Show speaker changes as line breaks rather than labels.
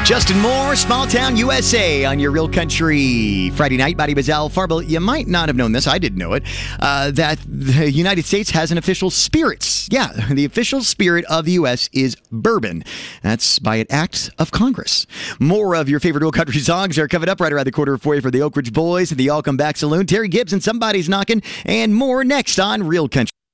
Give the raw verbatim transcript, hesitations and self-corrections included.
Justin Moore, Small Town U S A on your Real Country Friday night. Body Bazal Farble, you might not have known this. I didn't know it. Uh, that the United States has an official spirits. Yeah, the official spirit of the U S is bourbon. That's by an act of Congress. More of your favorite Real Country songs are coming up right around the corner for you for the Oak Ridge Boys and the All Come Back Saloon. Terry Gibbs and Somebody's Knocking, and more next on Real Country.